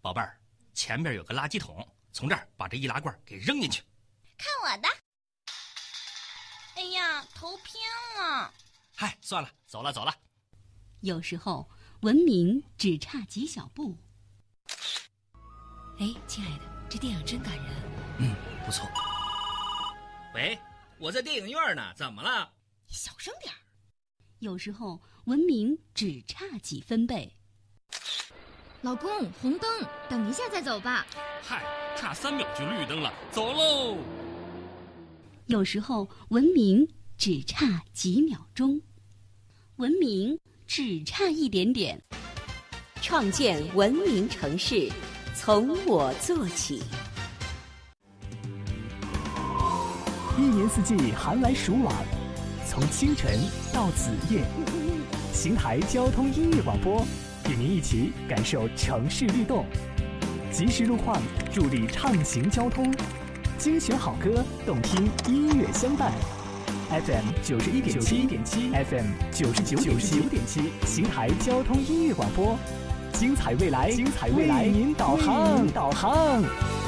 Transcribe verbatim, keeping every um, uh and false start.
宝贝儿，前面有个垃圾桶，从这儿把这易拉罐给扔进去。 看我的！哎呀，头偏了。 嗨，算了，走了走了。 有时候文明只差几小步。 哎，亲爱的，这电影真感人。 嗯，不错。喂，我在电影院呢，怎么了？ 你小声点儿。 有时候文明只差几分贝。 老公，红灯，等一下再走吧。 嗨，差三秒就绿灯了，走喽。 有时候文明只差几秒钟，文明只差一点点。 创建文明城市，从我做起。 一年四季寒来暑往，从清晨到子夜，邢台交通音乐广播与您一起感受城市律动，及时路况助力畅行交通，精选好歌，动听音乐相伴。F M 九十一点七点七 ，F M 九十九点九点七，邢台交通音乐广播，精彩未来，精彩未来，为您导航，导航。